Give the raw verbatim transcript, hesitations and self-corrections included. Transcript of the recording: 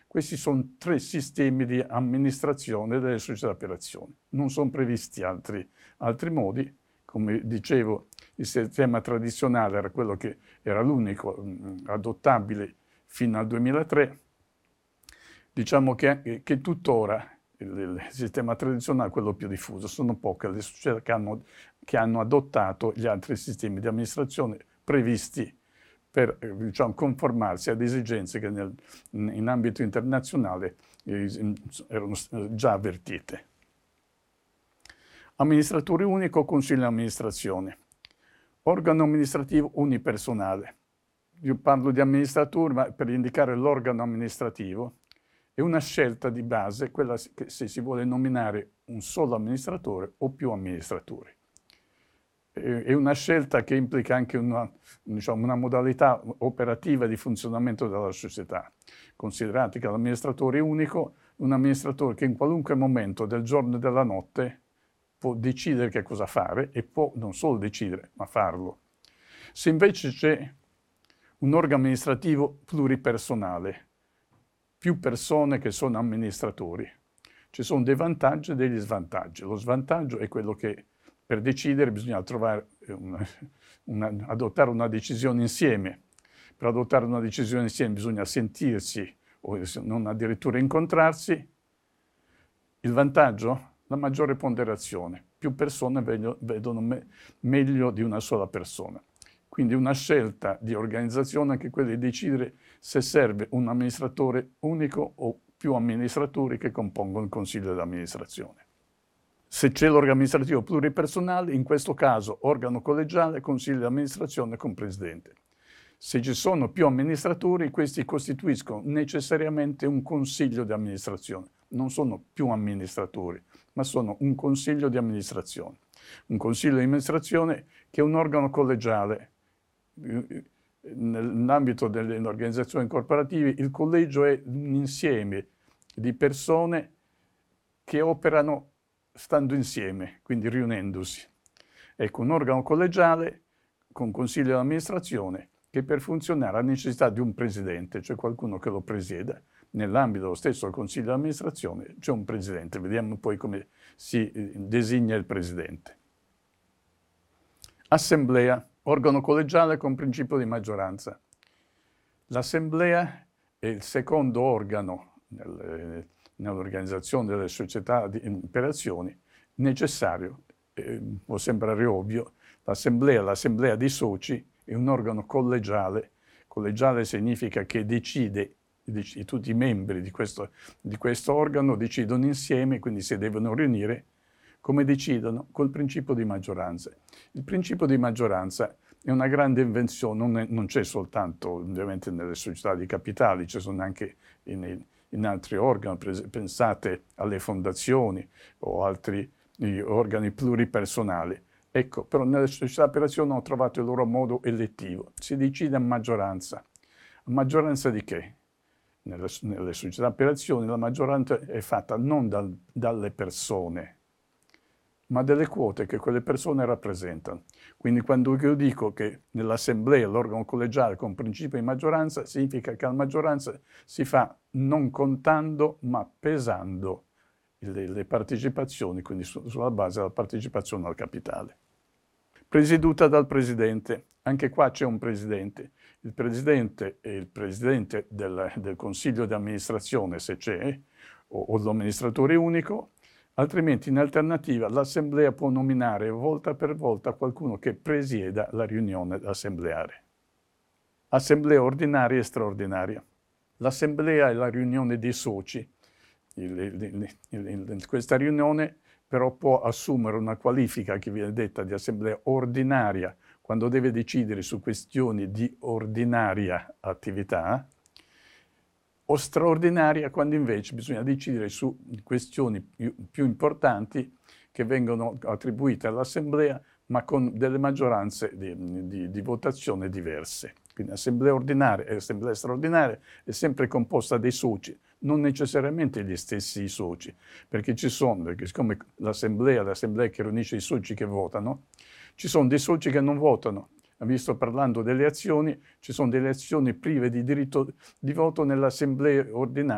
Questi sono tre sistemi di amministrazione delle società per azioni. Non sono previsti altri, altri modi. Come dicevo, il sistema tradizionale era quello che era l'unico mh, adottabile fino al duemilatré. Diciamo che, che tuttora il, il sistema tradizionale è quello più diffuso. Sono poche le società che hanno, che hanno adottato gli altri sistemi di amministrazione previsti per diciamo, conformarsi ad esigenze che nel, in ambito internazionale eh, erano già avvertite. Amministratore unico, consiglio di amministrazione. Organo amministrativo unipersonale. Io parlo di amministratore, ma per indicare l'organo amministrativo è una scelta di base, quella che se si vuole nominare un solo amministratore o più amministratori. È una scelta che implica anche una, diciamo, una modalità operativa di funzionamento della società. Considerate che l'amministratore è unico, un amministratore che in qualunque momento del giorno e della notte può decidere che cosa fare e può non solo decidere, ma farlo. Se invece c'è un organo amministrativo pluripersonale, più persone che sono amministratori, ci sono dei vantaggi e degli svantaggi. Lo svantaggio è quello che per decidere bisogna trovare una, una, adottare una decisione insieme. Per adottare una decisione insieme bisogna sentirsi o non addirittura incontrarsi. Il vantaggio? La maggiore ponderazione. Più persone vedono me, meglio di una sola persona. Quindi una scelta di organizzazione è anche quella di decidere se serve un amministratore unico o più amministratori che compongono il consiglio di amministrazione. Se c'è l'organo amministrativo pluripersonale, in questo caso organo collegiale, consiglio di amministrazione con presidente. Se ci sono più amministratori, questi costituiscono necessariamente un consiglio di amministrazione. Non sono più amministratori, ma sono un consiglio di amministrazione. Un consiglio di amministrazione che è un organo collegiale. Nell'ambito delle organizzazioni corporative, il collegio è un insieme di persone che operano stando insieme, quindi riunendosi. Ecco, un organo collegiale con consiglio di amministrazione che per funzionare ha necessità di un presidente, cioè qualcuno che lo presieda. Nell'ambito dello stesso consiglio di amministrazione c'è un presidente. Vediamo poi come si designa il presidente. Assemblea, organo collegiale con principio di maggioranza. L'assemblea è il secondo organo nel, nell'organizzazione delle società di, per azioni necessario. Eh, può sembrare ovvio, l'assemblea, l'assemblea dei soci è un organo collegiale. Collegiale significa che decide, decide tutti i membri di questo, di questo organo decidono insieme, quindi si devono riunire. Come decidono? Col principio di maggioranza. Il principio di maggioranza è una grande invenzione, non, è, non c'è soltanto ovviamente nelle società di capitali, ci sono anche in, in altri organi, pensate alle fondazioni o altri organi pluripersonali. Ecco, però nelle società per azione hanno trovato il loro modo elettivo. Si decide a maggioranza. A maggioranza di che? Nelle, nelle società per azioni la maggioranza è fatta non dal, dalle persone, ma delle quote che quelle persone rappresentano. Quindi quando io dico che nell'assemblea l'organo collegiale con principio di maggioranza, significa che la maggioranza si fa non contando, ma pesando le, le partecipazioni, quindi su, sulla base della partecipazione al capitale. Presieduta dal presidente. Anche qua c'è un presidente. Il presidente è il presidente del, del consiglio di amministrazione, se c'è, o, o l'amministratore unico. Altrimenti, in alternativa, l'assemblea può nominare volta per volta qualcuno che presieda la riunione assembleare. Assemblea ordinaria e straordinaria. L'assemblea è la riunione dei soci. Il, il, il, il, questa riunione però può assumere una qualifica che viene detta di assemblea ordinaria quando deve decidere su questioni di ordinaria attività, o straordinaria quando invece bisogna decidere su questioni più, più importanti che vengono attribuite all'assemblea ma con delle maggioranze di, di, di votazione diverse. Quindi assemblea ordinaria e assemblea straordinaria è sempre composta dai soci, non necessariamente gli stessi soci, perché ci sono, perché siccome l'assemblea, l'assemblea che riunisce i soci che votano, ci sono dei soci che non votano. Visto parlando delle azioni, ci sono delle azioni prive di diritto di voto nell'assemblea ordinaria.